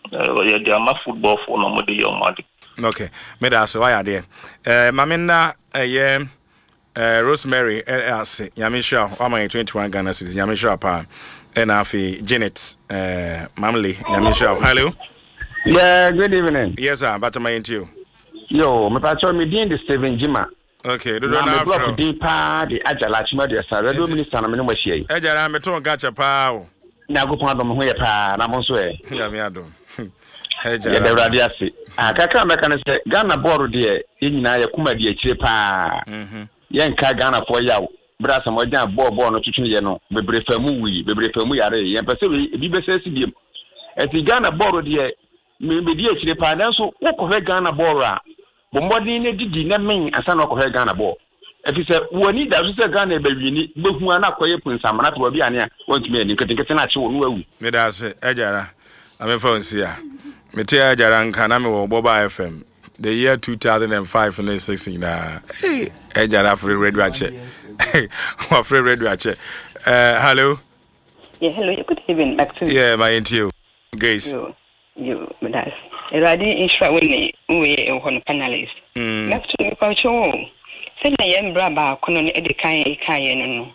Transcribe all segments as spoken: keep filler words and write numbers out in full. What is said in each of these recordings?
ya dia ma football for no mode your mad. Okay, me da so why there. Eh mamina eh eh Rosemary ase Yamisha o ma twenty-one Ghana cedis Yamisha pa and afi Janet eh Mamle Yamisha. Hello. Yeah, good evening. Yes sir, but my into you. Yo, me pa cho me din the Steven Jima. Okay, do do na afro. Di pa di ajala chima de sa radio minister na me no mahie. Ajala me to gacha pa o. Na go pon adom ho ye pa na mo so e. Ya me adom. Ajala. Ya de radio ase. Akaka me kan se Ghana board de nyina ye kuma de akire pa. Mhm. Ye nka Ghana for yawo. Bra sam ojan board board no tutu ye no. Bebre famu wi, bebre famu yare. Ye pese bi be se sibiem. Eti Ghana board de me be di akire pa na so wo ko Ghana board a bombodi ne didi na men asa na ko Ghana ball efi se woni da so se Ghana be wini behu ana koye punsamana to bi ane a wontumi ani ketenkete na che wo no awu me da se ejara amefa nsia me te ejara nka na me wo Boba F M the year two thousand five and six na hey ejara free radio ache wa free radio ache uh hello yeah hello good evening back to yeah my into Grace you you that's Eradi insure we we on panelist. Mm. Left to me for show. Say na yem braba kono ne de kan e kan ye no no.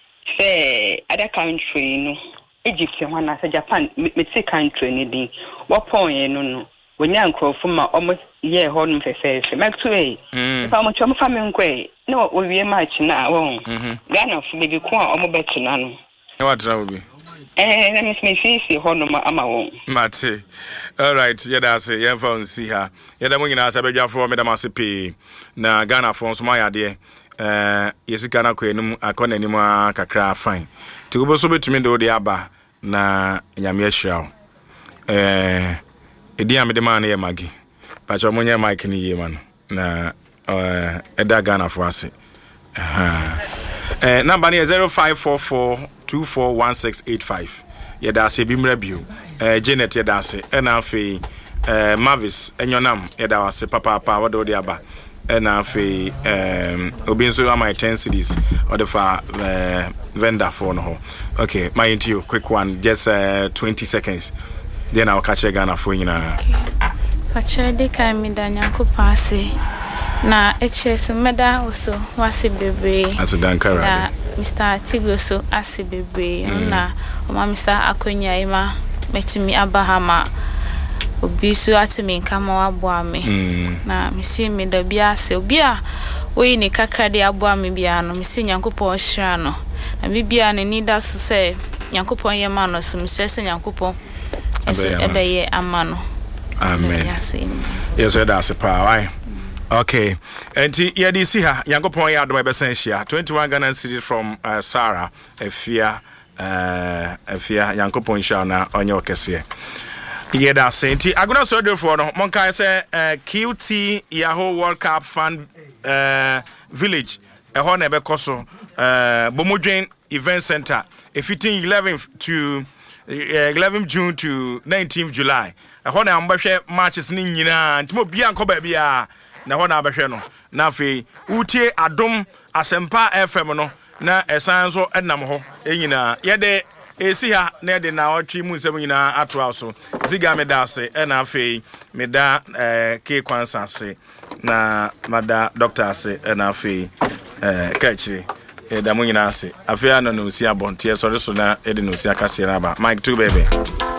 Say other country no. Egypt one na Japan me say country ni din. What point ye no no. When yan crofo ma almost ye ho no fefe fe. Mak to e. If am chom fa me nkwe. No we we match na won. Ghana fu be ko omo betu na no. What try be? Eh, let me see see ho no ma ama won. Mate. All right, yeah, that's it. Yeah, phone see her. Yeah, the money na sabeja for me da masipi na Ghana for so my ade. Eh, yesi Ghana ko enum akona enum kakra fine. Ti go so betumi do de aba na nyame ahira. Eh, edi am de man na ye magi. Pa cho monye mic ni ye man na eh eda Ghana for ase. Eh, number ni zero five four four two four one six eight five. Yeah, that's a bim review. Uh, Janet, yeah, that's it. And I feel uh, Mavis, and your name, yeah, that was a papa, papa, what do they about? And I feel um, Obinso, my ten cities or the far uh, vendor for no. Okay, my into you, quick one, just uh, twenty seconds. Then I'll catch a Ghana for you now. Pacha de Kami Danyanko Pasi. Na H S Meda also was a baby. As a dankara. Mister Tigoso as a baby. Na Mamisa Akonya Ima Metimi Abahama Obisu Atimi Kama Abuame. Na Missy Meda Biase Obia. We ni kakra de Abuame Biano, Missy Yankupo Shano. And Bibian need us to say Yankupo Yamano, so Mister Yankupo. Ebe Amano. Amen. Yes, that's a power. Okay. And yeah, this here, Yankopon ya do my best share. twenty-one Ghana cedis from uh, Sarah, Efia, uh, Efia, Yankopon share na onyo kese. Yeah, that's saying. I'm gonna so do for no. Monka say uh, Q T Yahoo World Cup fan uh, village. A ho na be koso uh, Bomodwen Event Center. Fifteen eleventh to uh, eleventh June to nineteenth July. A ho na ambahwe matches ni nyina. Ntimo bia nko ba bia. Na ho na abehwe no na fe utie adom asempa F M no na esan so enam ho enyina ye de esi ha na de na otwi mu nsem nyina ato aso ziga me da ase e na fe me da eh ke kwansa ase na mada doctor ase e na fe eh kachi e da mu nyina ase afia no no si abontie so so na e de no si akase na ba Mike two baby.